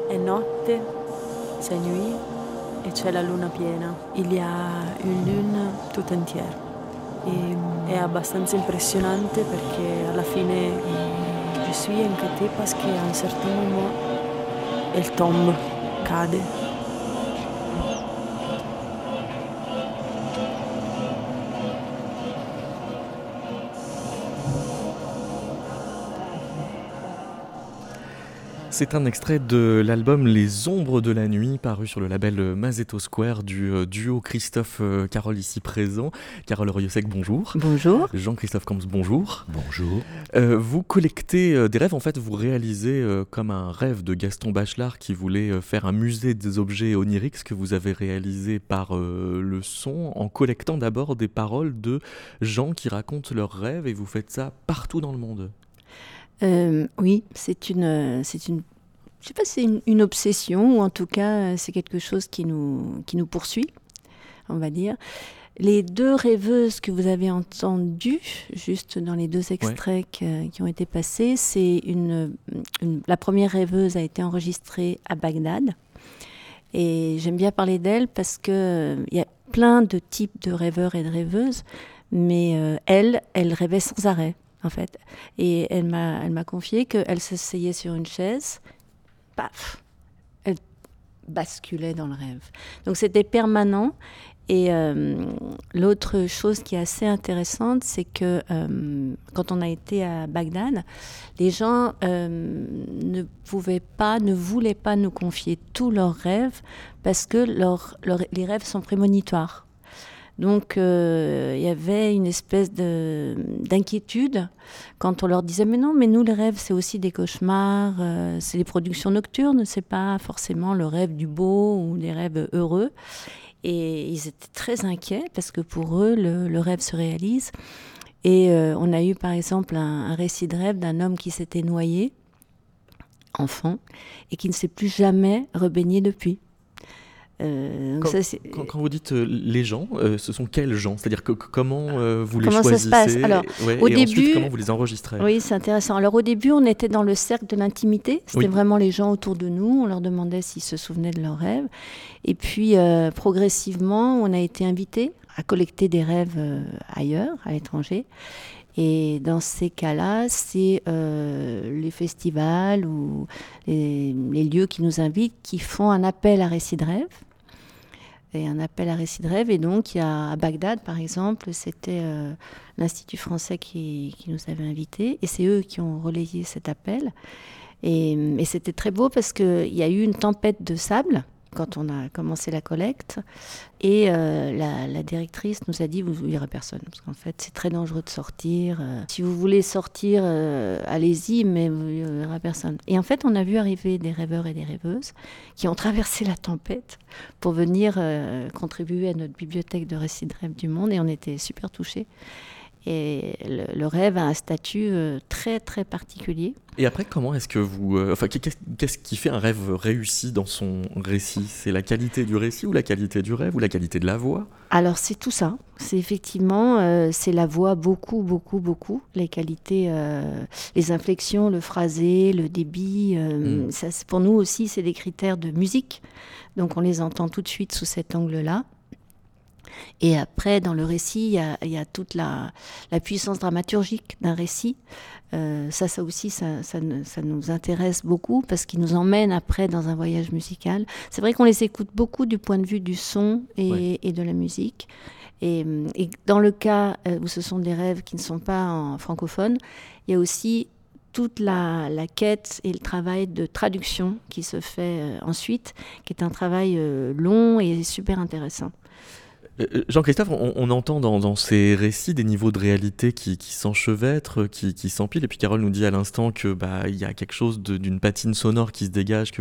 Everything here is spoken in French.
È notte, c'est nuit e c'è la luna piena. Il y a une lune tout entière. E è abbastanza impressionante perché alla fine je suis inquiétée parce qu'à un certain moment elle tombe, cade. C'est un extrait de l'album Les Ombres de la Nuit, paru sur le label Mazetto Square du duo Christophe-Carole ici présent. Carole Riosec, bonjour. Bonjour. Jean-Christophe Combs, bonjour. Bonjour. Vous collectez des rêves, en fait vous réalisez comme un rêve de Gaston Bachelard qui voulait faire un musée des objets oniriques, ce que vous avez réalisé par le son, en collectant d'abord des paroles de gens qui racontent leurs rêves, et vous faites ça partout dans le monde. Oui, c'est une, je sais pas, c'est une obsession, ou en tout cas, c'est quelque chose qui nous poursuit, on va dire. Les deux rêveuses que vous avez entendues, juste dans les deux extraits qui ont été passés, c'est la première rêveuse a été enregistrée à Bagdad. Et j'aime bien parler d'elle parce qu'il y a plein de types de rêveurs et de rêveuses, mais elle rêvait sans arrêt. En fait. Et elle m'a confié qu'elle s'asseyait sur une chaise, paf, elle basculait dans le rêve. Donc c'était permanent. Et l'autre chose qui est assez intéressante, c'est que quand on a été à Bagdad, les gens ne voulaient pas nous confier tous leurs rêves parce que les rêves sont prémonitoires. Donc, il y avait une espèce d'inquiétude quand on leur disait « Mais non, mais nous, les rêves, c'est aussi des cauchemars, c'est des productions nocturnes, c'est pas forcément le rêve du beau ou des rêves heureux. » Et ils étaient très inquiets parce que pour eux, le rêve se réalise. Et on a eu, par exemple, un récit de rêve d'un homme qui s'était noyé, enfant, et qui ne s'est plus jamais rebaigné depuis. Quand vous dites les gens, ce sont quels gens ? C'est-à-dire comment vous les choisissez ? Ça se passe ? Alors, au début, ensuite, comment vous les enregistrez ? Oui, c'est intéressant. Alors au début, on était dans le cercle de l'intimité. C'était vraiment les gens autour de nous. On leur demandait s'ils se souvenaient de leurs rêves. Et puis, progressivement, on a été invités à collecter des rêves ailleurs, à l'étranger. Et dans ces cas-là, c'est les festivals ou les lieux qui nous invitent qui font un appel à récits de rêve. Et un appel à récits de rêve. Et donc, il y a à Bagdad, par exemple, c'était l'Institut français qui nous avait invités. Et c'est eux qui ont relayé cet appel. Et c'était très beau parce qu'il y a eu une tempête de sable quand on a commencé la collecte. Et la directrice nous a dit « Vous ne verrez personne. Parce qu'en fait, c'est très dangereux de sortir. Si vous voulez sortir, allez-y, mais vous ne verrez personne. » Et en fait, on a vu arriver des rêveurs et des rêveuses qui ont traversé la tempête pour venir contribuer à notre bibliothèque de récits de rêves du monde. Et on était super touchés. Et le rêve a un statut très, très particulier. Et après, comment est-ce que vous... qu'est-ce qui fait un rêve réussi dans son récit ? C'est la qualité du récit ou la qualité du rêve ou la qualité de la voix ? Alors, c'est tout ça. C'est effectivement, c'est la voix beaucoup, beaucoup, beaucoup. Les qualités, les inflexions, le phrasé, le débit. Ça, pour nous aussi, c'est des critères de musique. Donc, on les entend tout de suite sous cet angle-là. Et après, dans le récit, il y a toute la puissance dramaturgique d'un récit. Ça aussi, ça nous intéresse beaucoup parce qu'il nous emmène après dans un voyage musical. C'est vrai qu'on les écoute beaucoup du point de vue du son et de la musique. Et dans le cas où ce sont des rêves qui ne sont pas en francophone, il y a aussi toute la quête et le travail de traduction qui se fait ensuite, qui est un travail long et super intéressant. Jean-Christophe, on entend dans ces récits des niveaux de réalité qui s'enchevêtrent, qui s'empilent. Et puis Carole nous dit à l'instant que y a quelque chose d'une patine sonore qui se dégage, que